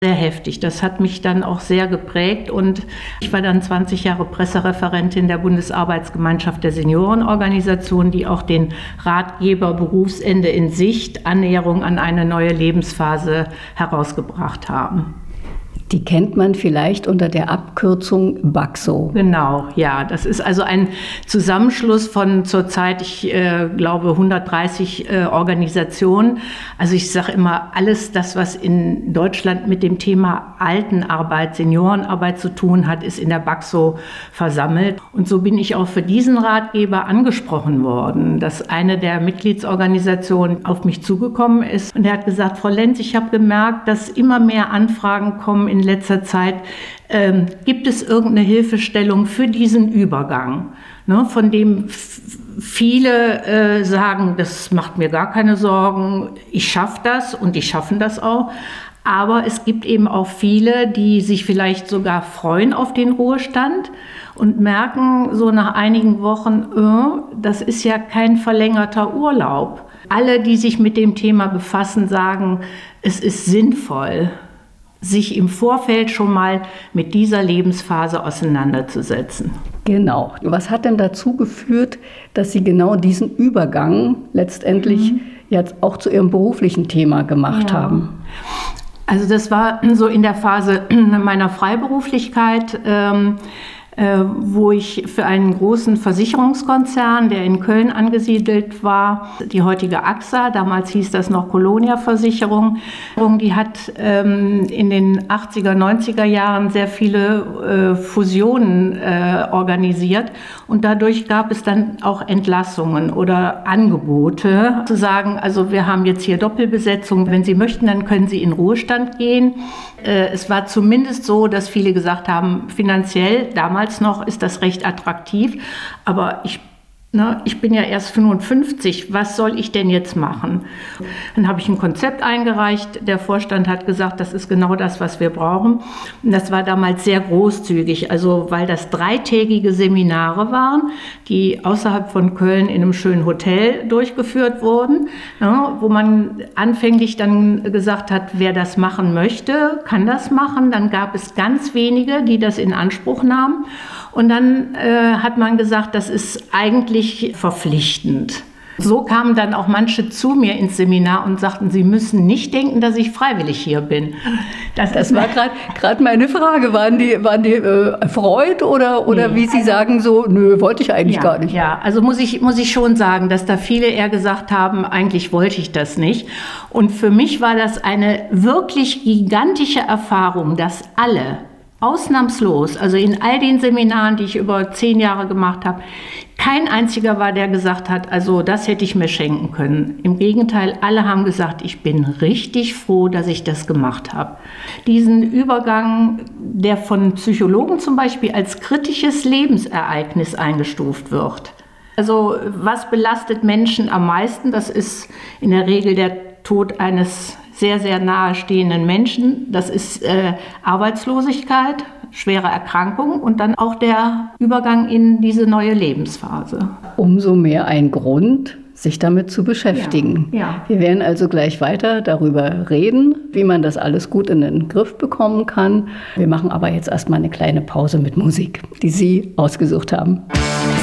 Sehr heftig. Das hat mich dann auch sehr geprägt und ich war dann 20 Jahre Pressereferentin der Bundesarbeitsgemeinschaft der Seniorenorganisation, die auch den Ratgeber Berufsende in Sicht, Annäherung an eine neue Lebensphase herausgebracht haben. Die kennt man vielleicht unter der Abkürzung BAXO. Genau, ja. Das ist also ein Zusammenschluss von zurzeit, ich glaube, 130 Organisationen. Also ich sage immer, alles das, was in Deutschland mit dem Thema Altenarbeit, Seniorenarbeit zu tun hat, ist in der BAXO versammelt. Und so bin ich auch für diesen Ratgeber angesprochen worden, dass eine der Mitgliedsorganisationen auf mich zugekommen ist. Und er hat gesagt, Frau Lenz, ich habe gemerkt, dass immer mehr Anfragen kommen in letzter Zeit, gibt es irgendeine Hilfestellung für diesen Übergang, ne, von dem viele sagen, das macht mir gar keine Sorgen, ich schaffe das und die schaffen das auch. Aber es gibt eben auch viele, die sich vielleicht sogar freuen auf den Ruhestand und merken so nach einigen Wochen, das ist ja kein verlängerter Urlaub. Alle, die sich mit dem Thema befassen, sagen, es ist sinnvoll, sich im Vorfeld schon mal mit dieser Lebensphase auseinanderzusetzen. Genau. Was hat denn dazu geführt, dass Sie genau diesen Übergang letztendlich jetzt auch zu Ihrem beruflichen Thema gemacht haben? Also das war so in der Phase meiner Freiberuflichkeit, wo ich für einen großen Versicherungskonzern, der in Köln angesiedelt war, die heutige AXA, damals hieß das noch Colonia Versicherung, die hat in den 80er, 90er Jahren sehr viele Fusionen organisiert und dadurch gab es dann auch Entlassungen oder Angebote, zu sagen, also wir haben jetzt hier Doppelbesetzung, wenn Sie möchten, dann können Sie in Ruhestand gehen. Es war zumindest so, dass viele gesagt haben, finanziell, damals noch, ist das recht attraktiv, aber ich bin ja erst 55, was soll ich denn jetzt machen? Dann habe ich ein Konzept eingereicht, der Vorstand hat gesagt, das ist genau das, was wir brauchen. Und das war damals sehr großzügig, also weil das 3-tägige Seminare waren, die außerhalb von Köln in einem schönen Hotel durchgeführt wurden, wo man anfänglich dann gesagt hat, wer das machen möchte, kann das machen. Dann gab es ganz wenige, die das in Anspruch nahmen. Und dann hat man gesagt, das ist eigentlich verpflichtend. So kamen dann auch manche zu mir ins Seminar und sagten, sie müssen nicht denken, dass ich freiwillig hier bin. Das war gerade meine Frage. Waren die erfreut oder nee, wie Sie sagen so, nö, wollte ich eigentlich gar nicht? Ja, also muss ich schon sagen, dass da viele eher gesagt haben, eigentlich wollte ich das nicht. Und für mich war das eine wirklich gigantische Erfahrung, dass alle ausnahmslos, also in all den Seminaren, die ich über 10 Jahre gemacht habe, kein einziger war, der gesagt hat, also das hätte ich mir schenken können. Im Gegenteil, alle haben gesagt, ich bin richtig froh, dass ich das gemacht habe. Diesen Übergang, der von Psychologen zum Beispiel als kritisches Lebensereignis eingestuft wird. Also was belastet Menschen am meisten? Das ist in der Regel der Tod eines sehr, sehr nahestehenden Menschen. Das ist Arbeitslosigkeit, schwere Erkrankung und dann auch der Übergang in diese neue Lebensphase. Umso mehr ein Grund, sich damit zu beschäftigen. Ja. Wir werden also gleich weiter darüber reden, wie man das alles gut in den Griff bekommen kann. Wir machen aber jetzt erstmal eine kleine Pause mit Musik, die Sie ausgesucht haben.